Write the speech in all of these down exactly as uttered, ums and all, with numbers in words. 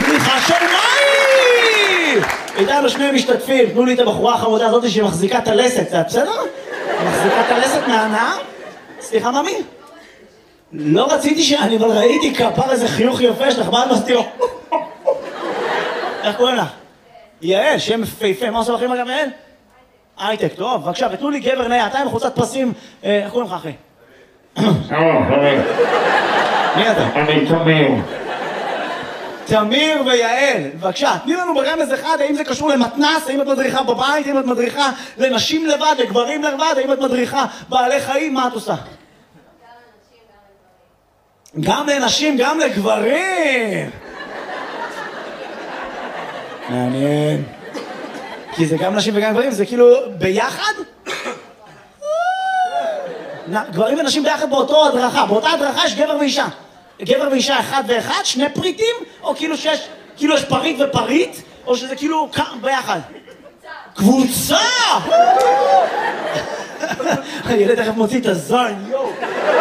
מדריכה של מאי! איתנו שני משתתפים, תנו לי את הבחורה החמודה הזאת שמחזיקה את הלסת, זה בסדר? מחזיקה את הלסת מהנאה? סליחה, ממי? לא רציתי שאני, אבל ראיתי כפר איזה חיוך יפה שלך, מה את מסתירו? איך קוראים לך? יעל, שם פייפה, מה עושה לכם גם יעל? הייטק, טוב, בבקשה, ותנו לי גבר נאה, אתה עם חולצת פרסים, איך קוראים לך אחי? שלום, חבר. מי אתה? אני תמיר. תמיר ויעל, בבקשה, תני לנו ברמז אחד, האם זה קשור למתנס, האם את מדריכה בבית, האם את מדריכה לנשים לבד, לגברים לבד, האם את מדריכה בעלי חיים, מה את עושה? גם לנשים, גם לגברים! מעניין. כי זה גם נשים וגם גברים, זה כאילו ביחד? גברים ונשים ביחד באותו הדרכה, באותה הדרכה יש גבר ואישה. גבר ואישה אחד ואחד, שני פריטים, או כאילו שיש, כאילו יש פריט ופריט, או שזה כאילו ביחד? קבוצה! הילד תכף מוציא את הזין, יואו!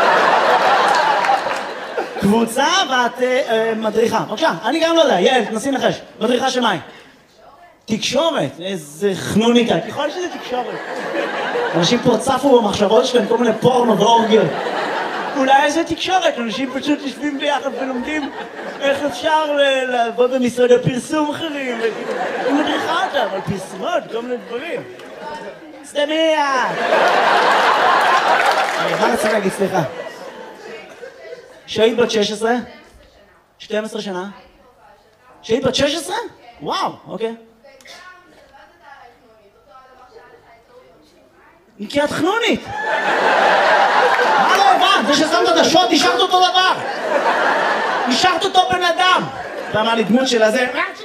קבוצה ואת מדריכה. בבקשה, אני גם לא יודע, יעל, תנסי לנחש. מדריכה של מאי? תקשורת, איזה חנוניקה, יכול להיות שזה תקשורת. אנשים פה צפו במחשבות שלהם, כל מיני פורנו ואורגיות. אולי איזה תקשורת, אנשים פשוט יושבים ביחד ולומדים איך אפשר לעבוד במשרדי פרסום אחרים. היא מדריכה אותם על פרסומות, כל מיני דברים. סתמיה! מה רצה להגיד, סליחה? שהיית בת שש עשרה? שתים עשרה שנה? שהיית בת שש עשרה? וואו, אוקיי. כי את חנונית! מה לא הבנת? זה ששמת את השוט, השארת אותו דבר! השארת אותו בן אדם! אתה אמר לי דמות של הזה,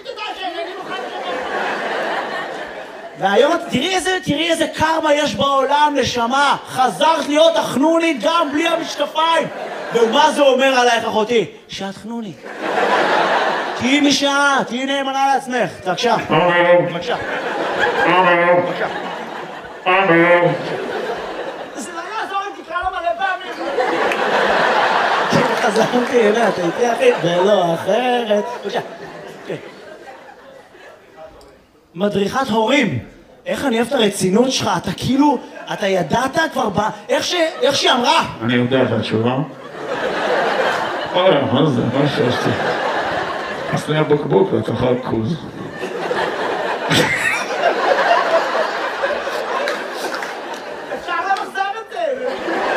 והיום תראי איזה, תראי איזה קרמה יש בעולם, נשמה! חזרת להיות החנונית גם בלי המשקפיים! ומה זה אומר עלייך אחותי? שאת חנונית. תהיי משעה, תהיי נאמנה לעצמך. בבקשה. בבקשה. בבקשה. זה לא יעזור אם תקרא לו מלא פעמים. חזרתי אליה, אתה איתי אחי, ולא אחרת. בבקשה. מדריכת הורים. איך אני אוהב את הרצינות שלך, אתה כאילו, אתה ידעת כבר ב... איך שהיא אמרה? אני יודע את התשובה. אוי, מה זה? מה שעשתי? עשני הבקבוק לתחת כוז. אפשר למחזר את זה!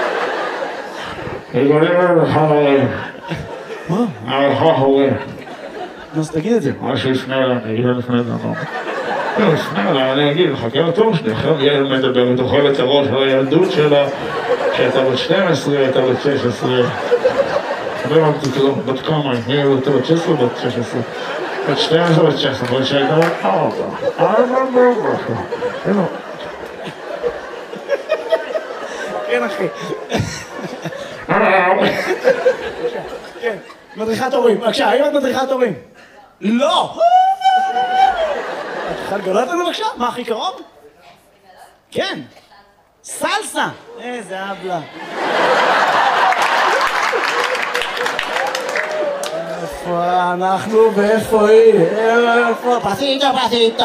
יגולים לרווחה הורים. מה? הרווחה הורים. אז תגיד את זה. מה שיפנה לה, אני אגיד לפני דבר. לא, יפנה לה, אני אגיד, חכה לתור שלי, עכשיו ילד מדבר, ותאכל את הראש על הילדות שלה, שהייתה בת שתים עשרה, הייתה בת שש עשרה. לא אמרתי כזו, בת כמה, היא הייתה בת שש עשרה, בת שש עשרה. בת שתים עשרה, בת שש עשרה, בת שהייתה בת ארבע. ארבע בארבע. אינו. כן, אחי. כן, מדריכת הורים. בבקשה, האם את מדריכת הורים? לא! את יכולה לגלות לנו בבקשה? מה הכי קרוב? כן. סלסה! איזה אבלה. איפה אנחנו ואיפה היא? איפה? פסיטו, פסיטו.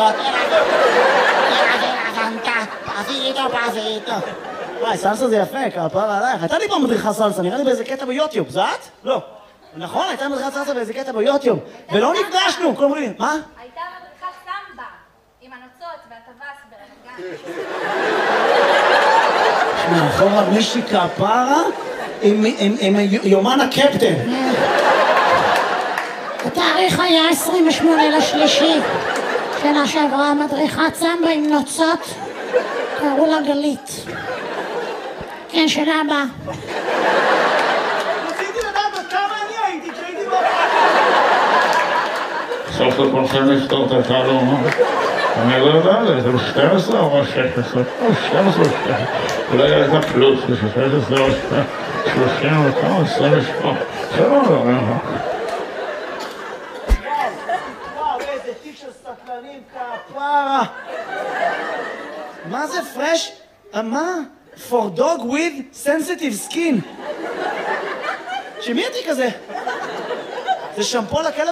פסיטו, פסיטו. וואי, סלסה זה יפה, כפרה עלייך. הייתה לי פעם מדריכה סלסה, נראה לי באיזה קטע ביוטיוב, זה את? לא. נכון, הייתה מדריכת סלסה באיזה קטע ביוטיוב. ולא נפגשנו, כל אומרים, מה? הייתה מדריכת סמבה, עם הנוצות והטווס ברמת גן. שמע, אחורה מישהי כפרה עם יומן הקפטן. התאריך היה עשרים ושמונה לשלישי. שנה שעברה מדריכת סמבה עם נוצות. קראו לה גלית. כן, שנה הבאה. רציתי לדעת עד כמה אני הייתי כשהייתי בבית. סוף לכולכם לפתור את התעלום. אני לא יודע, זה שתים עשרה או שש עשרה? או שתים עשרה או שש עשרה. אולי הייתה פלוס, זה שש עשרה או שלושים וכמה, עשרים ושמונה. זה לא לא, לא. וואו, איזה תיק של סטלנים כפרה. מה זה פרש? מה? For dog with sensitive skin. שמי התיק הזה? זה שמפו לכלב